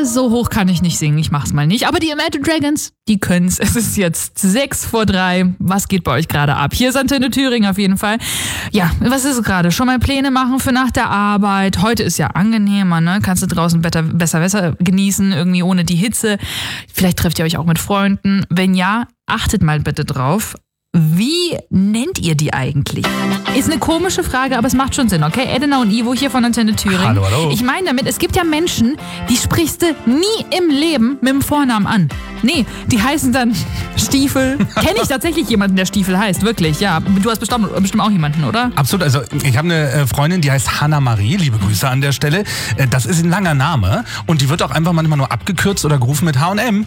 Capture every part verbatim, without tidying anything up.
so hoch kann ich nicht singen, ich mach's mal nicht. Aber die Imagine Dragons, die können's. Es ist jetzt sechs vor drei. Was geht bei euch gerade ab? Hier ist Antenne Thüringen auf jeden Fall. Ja, was ist gerade? Schon mal Pläne machen für nach der Arbeit. Heute ist ja angenehmer, ne? Kannst du draußen besser, besser, besser genießen, irgendwie ohne die Hitze. Vielleicht trefft ihr euch auch mit Freunden. Wenn ja, achtet mal bitte drauf. Wie nennt ihr die eigentlich? Ist eine komische Frage, aber es macht schon Sinn, okay? Edina und Ivo hier von Antenne Thüringen. Hallo, hallo. Ich meine damit, es gibt ja Menschen, die sprichst du nie im Leben mit dem Vornamen an. Nee, die heißen dann Stiefel. Kenne ich tatsächlich jemanden, der Stiefel heißt, wirklich, ja. Du hast bestimmt, bestimmt auch jemanden, oder? Absolut, also ich habe eine Freundin, die heißt Hanna Marie, liebe Grüße an der Stelle. Das ist ein langer Name und die wird auch einfach manchmal nur abgekürzt oder gerufen mit H und M.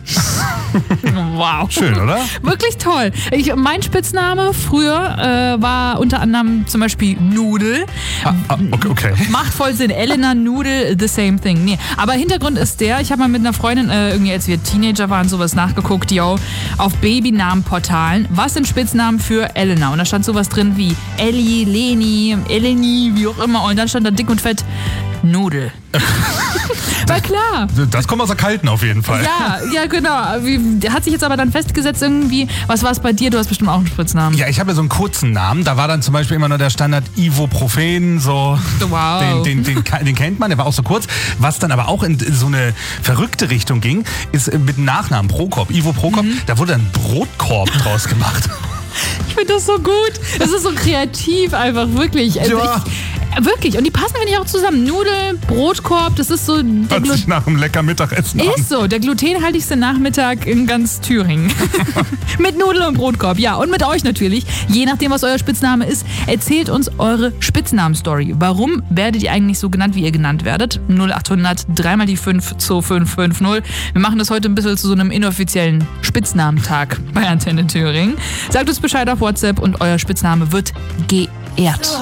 Wow. Schön, oder? Wirklich toll. Ich, mein Spitzname früher äh, war unter anderem zum Beispiel Nudel. Ah, ah, okay, okay. Macht voll Sinn. Elena, Nudel, the same thing. Nee, aber Hintergrund ist der, ich habe mal mit einer Freundin, äh, irgendwie als wir Teenager waren, sowas nachgeguckt, yo, auf Babynamenportalen. Was sind Spitznamen für Elena? Und da stand sowas drin wie Elli, Leni, Eleni, wie auch immer. Und dann stand da dick und fett Nudel. War klar. Das kommt aus der Kalten auf jeden Fall. Ja, ja, genau. Wie, hat sich jetzt aber dann festgesetzt irgendwie. Was war es bei dir? Du hast bestimmt auch einen Spitznamen. Ja, ich habe ja so einen kurzen Namen. Da war dann zum Beispiel immer nur der Standard Ibuprofen, so. Wow. Den, den, den, den kennt man, der war auch so kurz. Was dann aber auch in so eine verrückte Richtung ging, ist mit dem Nachnamen Prokop. Ivo Prokop, mhm. Da wurde ein Brotkorb draus gemacht. Ich finde das so gut. Das ist so kreativ einfach, wirklich. Also ja. ich, Wirklich, und die passen, finde ich, auch zusammen. Nudel, Brotkorb, das ist so... Der Hört sich nach einem lecker Mittagessen an. Ist so, der glutenhaltigste Nachmittag in ganz Thüringen. Mit Nudel und Brotkorb, ja. Und mit euch natürlich. Je nachdem, was euer Spitzname ist, erzählt uns eure Spitznamen-Story. Warum werdet ihr eigentlich so genannt, wie ihr genannt werdet? null achthundert, dreimal die fünf, zwei fünf fünf null. Wir machen das heute ein bisschen zu so einem inoffiziellen Spitznamentag bei Antenne Thüringen. Sagt uns Bescheid auf WhatsApp und euer Spitzname wird geehrt.